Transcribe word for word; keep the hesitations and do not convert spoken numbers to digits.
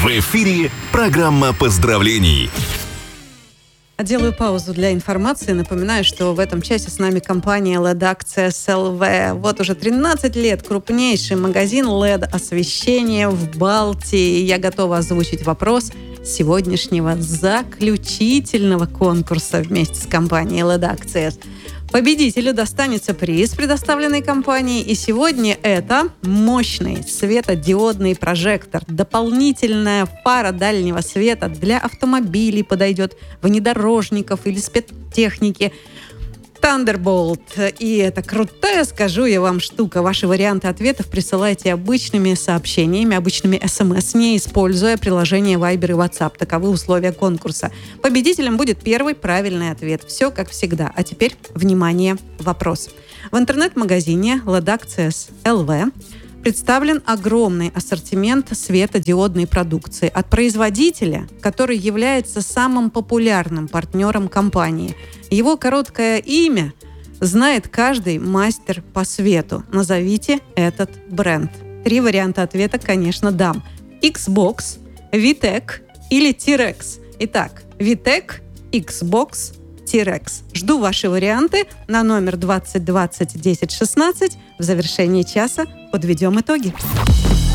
В эфире программа поздравлений. Делаю паузу для информации. Напоминаю, что в этом часе с нами компания эл и ди Access эл ви. Вот уже тринадцать лет крупнейший магазин эл и ди-освещения в Балтии. Я готова озвучить вопрос сегодняшнего заключительного конкурса вместе с компанией эл и ди Access. Победителю достанется приз, предоставленный компанией, и сегодня это мощный светодиодный прожектор. Дополнительная фара дальнего света для автомобилей подойдет, внедорожников или спецтехники. Thunderbolt. И это крутая, скажу я вам, штука. Ваши варианты ответов присылайте обычными сообщениями, обычными смс, не используя приложение Viber и WhatsApp. Таковы условия конкурса. Победителем будет первый правильный ответ. Все как всегда. А теперь, внимание, вопрос. В интернет-магазине эл и ди Access эл ви представлен огромный ассортимент светодиодной продукции от производителя, который является самым популярным партнером компании. Его короткое имя знает каждый мастер по свету. Назовите этот бренд. Три варианта ответа, конечно, дам. Xbox, Vitek или T-Rex. Итак, Vitek, Xbox, T-Rex. Жду ваши варианты на номер двадцать двадцать десять шестнадцать. В завершении часа подведем итоги.